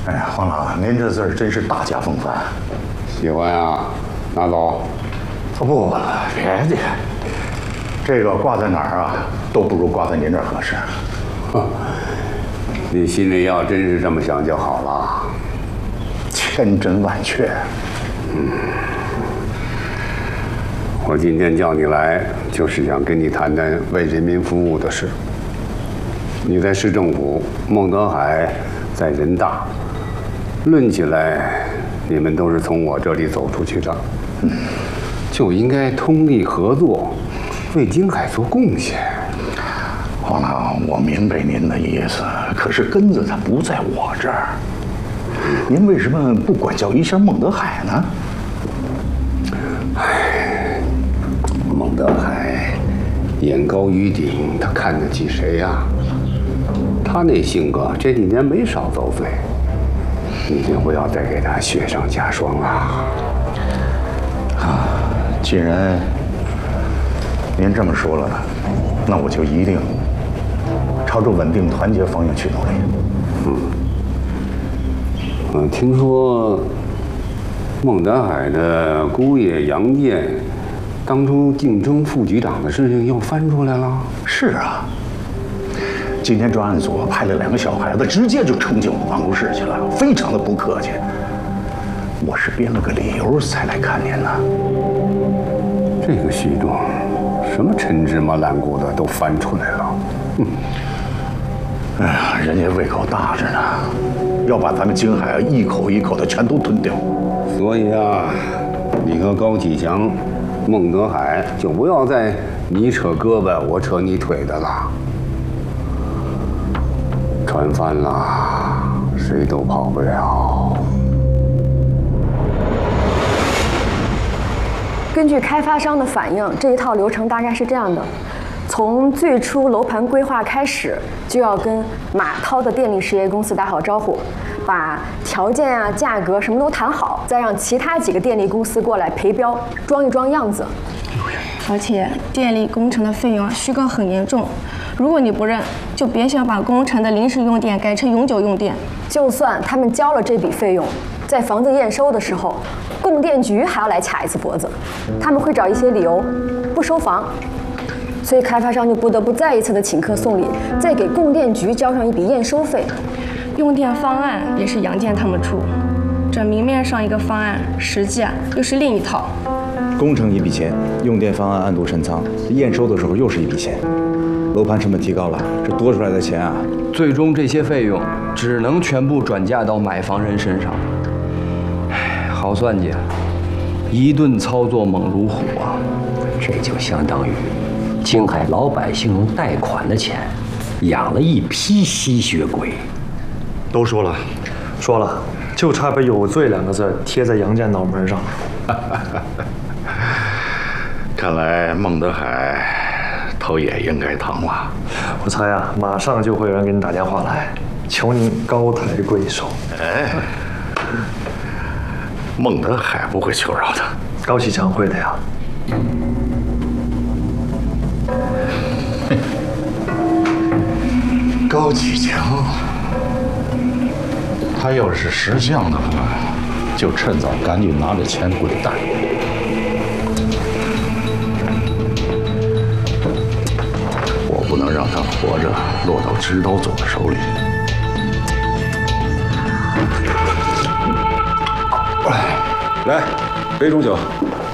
哎呀，黄老，您这字儿真是大家风范。 喜欢呀，拿走。 不，别介，这个挂在哪儿啊，都不如挂在您这儿合适。 你心里要真是这么想就好了。 千真万确。 我今天叫你来，就是想跟你谈谈为人民服务的事。你在市政府，孟德海在人大，论起来，你们都是从我这里走出去的，就应该通力合作，为京海做贡献。 黄老，我明白您的意思，可是根子它不在我这儿。您为什么不管教一下孟德海呢？ 孟德海眼高于顶，他看得起谁呀？他那性格这几年没少遭罪，你就不要再给他雪上加霜了。 啊，既然您这么说了，那我就一定朝着稳定团结方向去努力。 听说孟德海的姑爷杨健当初竞争副局长的事情又翻出来了。 是啊，今天专案组派了2个小孩子，直接就冲进我办公室去了，非常的不客气。我是编了个理由才来看您呢。 这个徐总，什么陈芝麻烂谷的都翻出来了。 哎呀，人家胃口大着呢，要把咱们京海一口一口的全都吞掉。 所以啊，你和高启强、孟德海就不要再你扯胳膊我扯你腿的了。船翻了，谁都跑不了。 根据开发商的反映，这一套流程大概是这样的：从最初楼盘规划开始，就要跟马涛的电力事业公司打好招呼，把条件啊、价格什么都谈好，再让其他几个电力公司过来陪标，装一装样子。 而且电力工程的费用虚高很严重，如果你不认，就别想把工程的临时用电改成永久用电。 就算他们交了这笔费用，在房子验收的时候，供电局还要来卡一次脖子，他们会找一些理由不收房，所以开发商就不得不再一次的请客送礼，再给供电局交上一笔验收费。 用电方案也是杨建他们出，这明面上一个方案，实际又是另一套。 工程一笔钱，用电方案暗度陈仓，验收的时候又是一笔钱，楼盘成本提高了，这多出来的钱啊， 最终这些费用只能全部转嫁到买房人身上。好算计，一顿操作猛如虎啊！ 这就相当于京海老百姓用贷款的钱养了一批吸血鬼。 都说了，就差把有罪2个字贴在杨建脑门上。 看来孟德海头也应该疼了。 我猜啊，马上就会有人给你打电话来，求您高抬贵手。 哎，孟德海不会求饶的， 高启强会的呀。 高启强，他要是识相的话，就趁早赶紧拿着钱滚蛋。我不能让他活着落到指导组的手里。 来，杯中酒。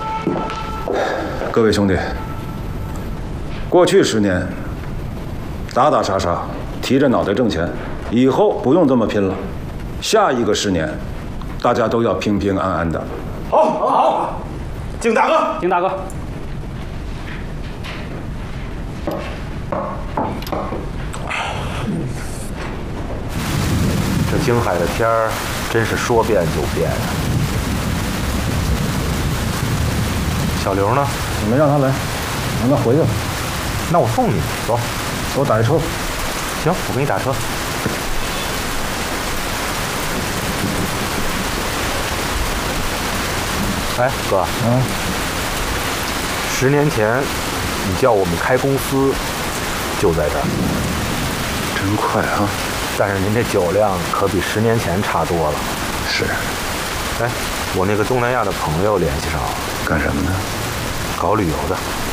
各位兄弟，过去10年，打打杀杀，提着脑袋挣钱，以后不用这么拼了。下一个10年，大家都要平平安安的。 好，敬大哥， 丁大哥。 这京海的天儿真是说变就变啊！小刘呢？ 你们让他来，让他回去了。 那我送你，走， 我打一车。 行，我给你打车。哎，哥，10年前你叫我们开公司，就在这儿。 真快啊！ 但是您这酒量可比10年前差多了。 是。 哎，我那个东南亚的朋友联系上了， 干什么呢？ 搞旅游的。